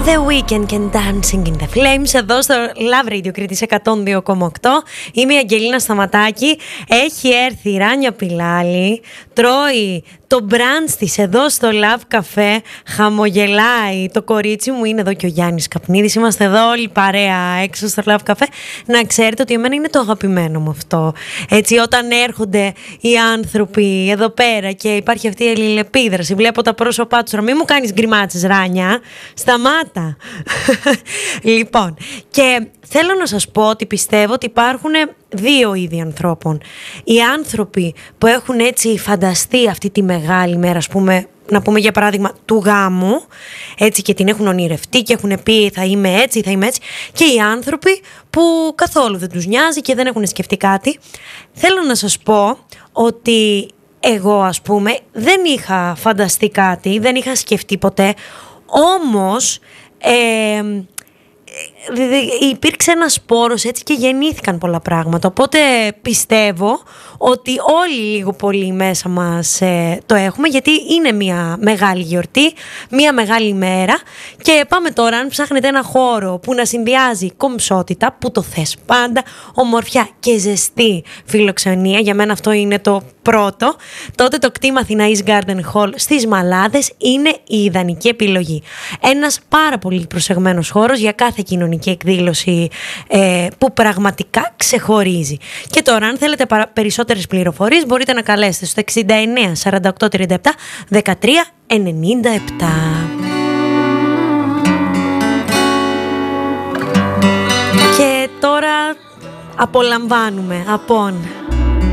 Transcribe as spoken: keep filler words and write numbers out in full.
The Weeknd and Dancing in the Flames εδώ στο Love Radio Κρήτης εκατόν δύο κόμμα οκτώ. Είμαι η Αγγελίνα Σταματάκη. Έχει έρθει η Ράνια Πιλάλη, τρώει το μπραντς της εδώ στο Love Cafe, χαμογελάει. Το κορίτσι μου είναι εδώ και ο Γιάννης Καπνίδης. Είμαστε εδώ όλοι παρέα έξω στο Love Cafe. Να ξέρετε ότι εμένα είναι το αγαπημένο μου αυτό. Έτσι, όταν έρχονται οι άνθρωποι εδώ πέρα και υπάρχει αυτή η αλληλεπίδραση, βλέπω τα πρόσωπά τους. Μην μου κάνεις γκριμάτσες, Ράνια. Σταμάτα. Λοιπόν, και θέλω να σας πω ότι πιστεύω ότι υπάρχουν δύο είδη ανθρώπων. Οι άνθρωποι που έχουν έτσι φανταστεί αυτή τη μεγάλη μέρα, ας πούμε, να πούμε για παράδειγμα του γάμου, έτσι, και την έχουν ονειρευτεί και έχουν πει θα είμαι έτσι, θα είμαι έτσι, και οι άνθρωποι που καθόλου δεν τους νοιάζει και δεν έχουν σκεφτεί κάτι. Θέλω να σας πω ότι εγώ, ας πούμε, δεν είχα φανταστεί κάτι, δεν είχα σκεφτεί ποτέ, όμως ε, υπήρξε ένας σπόρος, έτσι, και γεννήθηκαν πολλά πράγματα. Οπότε πιστεύω ότι όλοι λίγο πολύ μέσα μας ε, το έχουμε, γιατί είναι μια μεγάλη γιορτή, μια μεγάλη μέρα. Και πάμε τώρα, αν ψάχνετε ένα χώρο που να συνδυάζει κομψότητα, που το θες πάντα, ομορφιά και ζεστή φιλοξενία, για μένα αυτό είναι το πρώτο, τότε το κτήμα Αθηναής Garden Hall στις Μαλάδες είναι η ιδανική επιλογή. Ένας πάρα πολύ προσεγμένος χώρος για κάθε κοινωνική εκδήλωση ε, που πραγματικά ξεχωρίζει. Και τώρα, αν θέλετε παρα... περισσότερες πληροφορίες, μπορείτε να καλέσετε στο εξήντα εννέα σαράντα οκτώ τριάντα επτά δεκατρία ενενήντα επτά. Και τώρα απολαμβάνουμε από